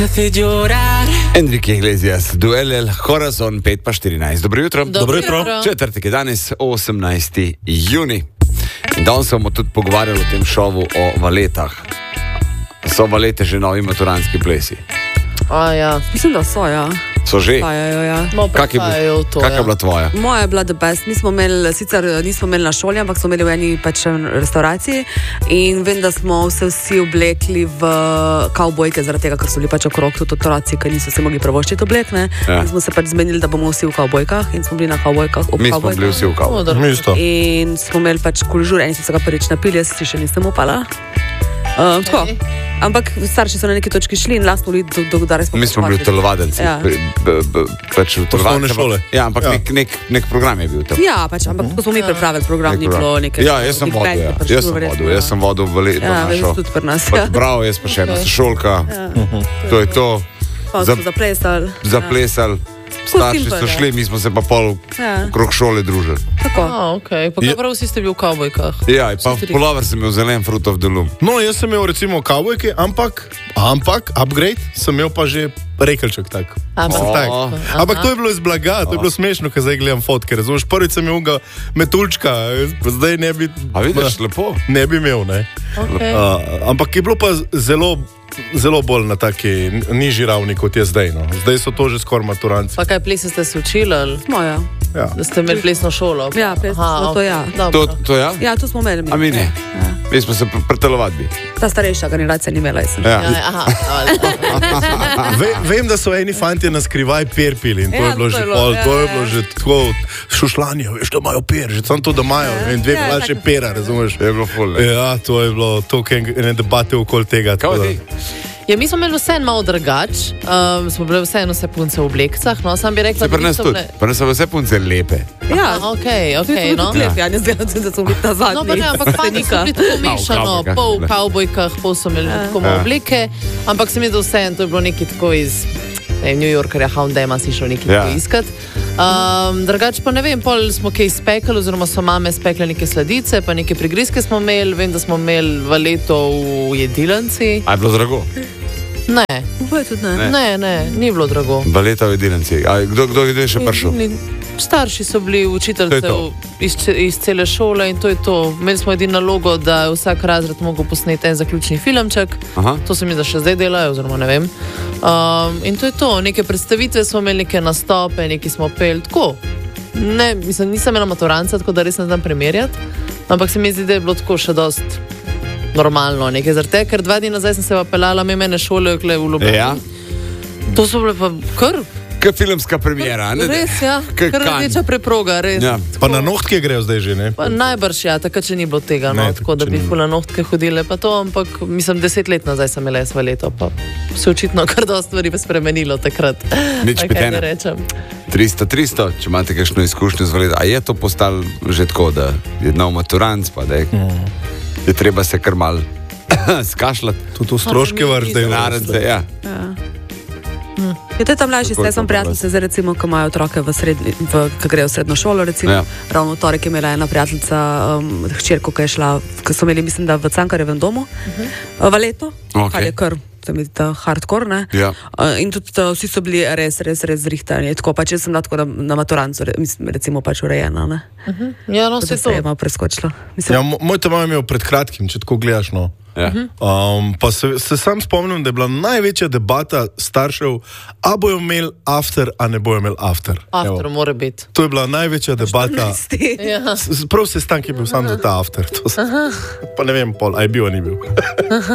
Enrique Iglesias, Duel El Corazon, 5:14. Dobro jutro. Dobro jutro. Četrtek je danes, 18. juni. In danes se bomo tudi pogovarjali o tem šovu o valetah. So valete že novi maturanski plesi? Ja. Mislim, da so, ja. So že? Ja. Kak je bila tvoja? Moja je bila the best. Sicer nismo imeli na šoli, ampak smo imeli v eni restauraciji in vem, da smo se vsi oblekli v kavbojke, zaradi tega, ker so bili okrog tudi otroci, ki niso se mogli privoščiti oblekne. Ja. In smo se zmenili, da bomo vsi v kavbojkah in smo bili na kavbojkah. Mi smo bili vsi v kavbojkah. In smo imeli kulžur, eni so se ga prvič napili, jaz si še nisem upala. Tako. Ampak starši so na neki točki šli in lastno bili do smo. Mi smo bili telovadenci. Ja. Poslovne šole. Ja, ampak nek program je bil tam. Ja, ampak ko smo mi pripravili program, ni bilo nekaj. Ja, jaz sem vodil. Jaz sem vodil v leto našo. Ja, tudi pri nas. Bravo, jaz pa še ena sošolka. To je to. Zaplesali. Starši so šli, mi smo se pa pol okrog šole družili. Tako. Okay. Pa prav vsi ste bili v kavbojkah. Ja, pa polover sem imel zelen fruit of the loom. No, jaz sem imel recimo kavbojke, ampak upgrade sem imel pa že rekelček tak. Ampak to je bilo iz blaga, to je bilo smešno, ko zdaj gledam fotke, razumeš? Prvič sem imel ga metulčka, zdaj ne bi... A vidiš, lepo? Ne bi imel, ne. Okay. Ampak je bilo pa zelo bolj na taki nižji ravni, kot je zdaj. No. Zdaj so to že skoraj maturanci. Pa kaj plese ste se učili? Smo, ja. Da ste imeli plesno šolo? Ja, plesno, to ja. To ja? Ja, to smo imeli. A mi ne? Mi smo se pretelovati. Ta starejša generacija ni imela, jaz sem. Vem, da so eni fantje na skrivaj per pili in to je bilo že tako šušlanje, veš, da imajo per, že samo to, da imajo, dve mlajše pera, razumeš? Je bilo ful. Ja, to je bilo toliko ene debate okoli tega. Ja, mi smo imeli vseeno malo drugače, smo bile vseeno vse punce v oblekcah, no, sam bi rekla, da niso bile... Pri nas so vse punce lepe. Ja, okej, no. Ja, ne zdaj, da smo bili ta zadnji. No, pa ne, ampak fani so bili tako mešano, pol v kavbojkah, pol so imeli tako malo obleke, ampak se mi zdi vseeno, to je bilo nekaj tako iz New Yorkerja, Houndema si šel nekaj tako iskat. Drugače pa ne vem, pol smo kaj spekali, oziroma so mame spekle neke sladice, pa neke prigrizke smo imeli, vem, da smo imeli valeto v Jedilanci. A je bilo drago? Ne. Tudi ne. Ne, ni bilo drago. Valeta v Jedilanci. A kdo je še prišel? Starši so bili učiteljcev iz cele šole in to je to. Imeli smo edino nalogo, da je vsak razred mogel posneti en zaključni filmček. Aha. To se mi da še zdaj delajo, oziroma ne vem. In to je to. Neke predstavitve smo imeli, neke nastope, neki smo peli. Tako. Ne, nisem imela maturanca, tako da res ne znam primerjati. Ampak se mi zdi, da je bilo tako še dost normalno. Nekaj zaradi tega, ker 2 dni nazaj sem se pa pelala mene šole v Ljubljani. Ja. To so bile pa kar... Kaj filmska premijera, ne? Res, ja. Kar rdeča preproga, res. Ja. Pa na nohtke grejo zdaj že, ne? Pa najbrž, ja, takrat, če ni bilo tega, no, tako da bi na nohtke hodile pa to, ampak mislim, 10 let nazaj sem imela jaz valeto, pa se očitno kar dosti stvari spremenilo takrat. Nič pitene. 300, če imate kakšno izkušnjo z valeto, a je to postalo že tako, da je nov maturanc, pa da je treba se kar mal skašljati. Tudi v stroške vrš, da je narence, ja. Ja, to je tam mlajši, jaz sem prijateljica, zdaj recimo, ko imajo otroke ko grejo v srednjo šolo, recimo, ravno v torek je imela ena prijateljica, hčerko, ki je šla, ko so imeli, mislim, da v Cankarjevem domu, valeto, kar je kar, se mi zdi, hardcore, ne? Ja. In tudi vsi so bili res zrihtani, tako pač jaz sem da tako na maturancu, recimo pač urejena, ne? Ja, no, se to. Se je malo preskočilo. Ja, moj tam imel pred kratkim, če tako gledaš, no. Ja. Pa se sam spomnim, da je bila največja debata staršev, a bojo imeli after, a ne bojo imeli after. After mora biti. To je bila največja debata. Prav sestanek je bil sam za ta after. Pa ne vem, a je bil, a ni bil.